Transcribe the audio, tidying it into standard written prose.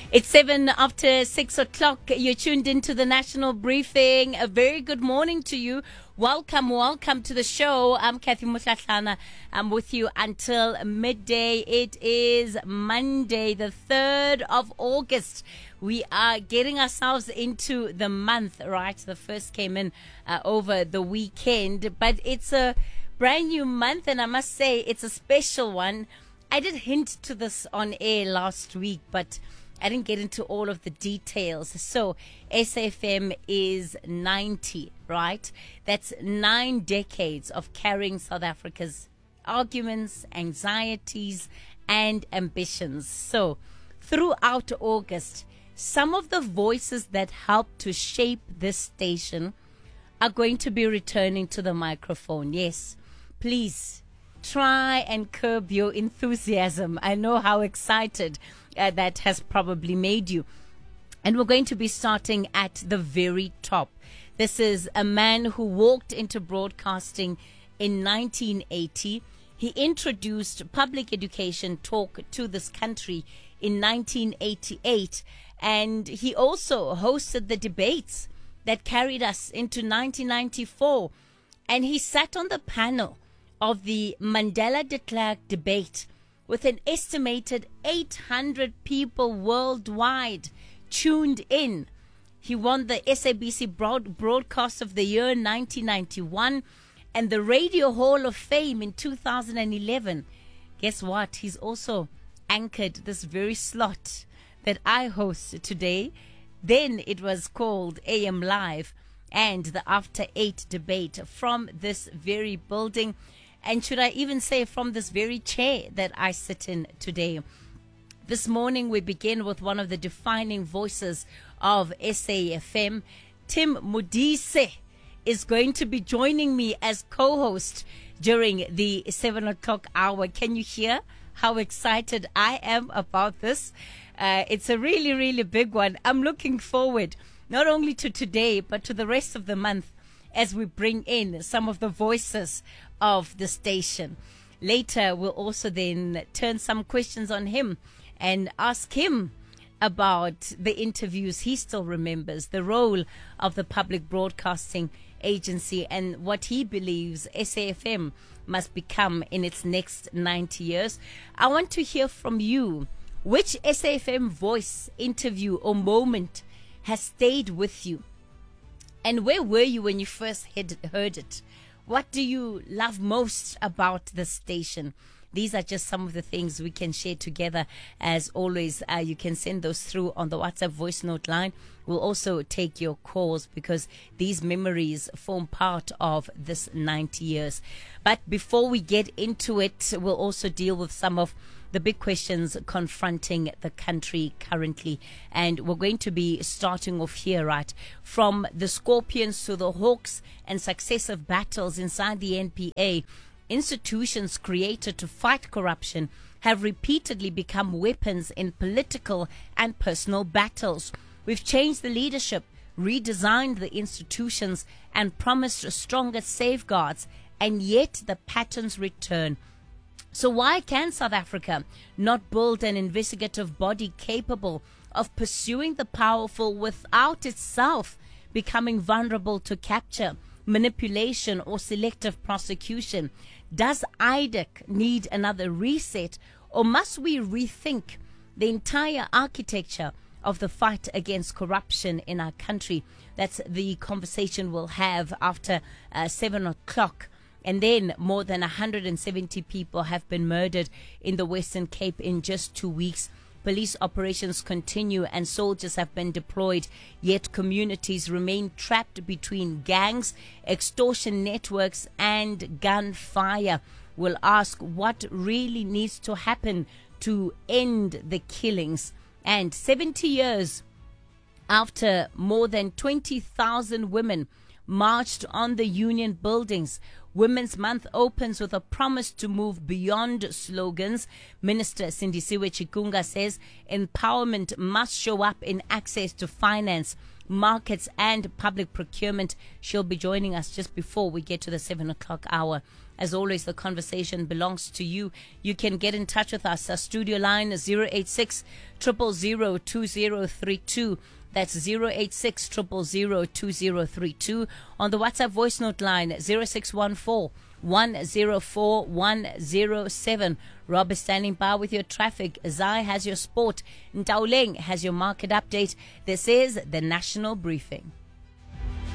It's 6:07. You're tuned into the national briefing. A very good morning to you. Welcome to the show. I'm Kathy Mutlatlana. I'm with you until midday. It is Monday, the 3rd of August. We are getting ourselves into the month, right? The first came in over the weekend, but it's a brand new month, and I must say it's a special one. I did hint to this on air last week, but I didn't get into all of the details. So SAFM is 90, right? That's 9 decades of carrying South Africa's arguments, anxieties, and ambitions. So throughout August, some of the voices that helped to shape this station are going to be returning to the microphone. Yes, please try and curb your enthusiasm. I know how excited that has probably made you. And we're going to be starting at the very top. This is a man who walked into broadcasting in 1980. He introduced public education talk to this country in 1988. And he also hosted the debates that carried us into 1994. And he sat on the panel of the Mandela de Klerk debate with an estimated 800 people worldwide tuned in. He won the SABC Broadcast of the Year in 1991 and the Radio Hall of Fame in 2011. Guess what? He's also anchored this very slot that I host today. Then it was called AM Live and the After 8 debate from this very building. And should I even say from this very chair that I sit in today. This morning we begin with one of the defining voices of SAFM. Tim Modise is going to be joining me as co-host during the 7 o'clock hour. Can you hear how excited I am about this? It's a really, really big one. I'm looking forward not only to today, but to the rest of the month as we bring in some of the voices of the station. Later, we'll also then turn some questions on him and ask him about the interviews he still remembers, the role of the Public Broadcasting Agency, and what he believes SAFM must become in its next 90 years. I want to hear from you. Which SAFM voice, interview, or moment has stayed with you? And where were you when you first heard it? What do you love most about the station? These are just some of the things we can share together. As always, you can send those through on the WhatsApp voice note line. We'll also take your calls because these memories form part of this 90 years. But before we get into it, we'll also deal with some of the big questions confronting the country currently. And we're going to be starting off here, right? From the Scorpions to the Hawks and successive battles inside the NPA, institutions created to fight corruption have repeatedly become weapons in political and personal battles. We've changed the leadership, redesigned the institutions, and promised stronger safeguards, and yet the patterns return. So why can South Africa not build an investigative body capable of pursuing the powerful without itself becoming vulnerable to capture, manipulation, or selective prosecution? Does IDEC need another reset, or must we rethink the entire architecture of the fight against corruption in our country? That's the conversation we'll have after 7 o'clock. And then more than 170 people have been murdered in the Western Cape in just 2 weeks. Police operations continue and soldiers have been deployed, yet communities remain trapped between gangs, extortion networks, and gunfire. We'll ask what really needs to happen to end the killings. And 70 years after more than 20,000 women marched on the union buildings, Women's Month opens with a promise to move beyond slogans. Minister Sindisiwe Chikunga says empowerment must show up in access to finance, markets, and public procurement. She'll be joining us just before we get to the 7 o'clock hour. As always, the conversation belongs to you. You can get in touch with us. Our studio line is 086 000 2032. That's 086 000 2032. On the WhatsApp voice note line, 0614 104 107. Rob is standing by with your traffic. Zai has your sport. Ntauleng has your market update. This is the National Briefing.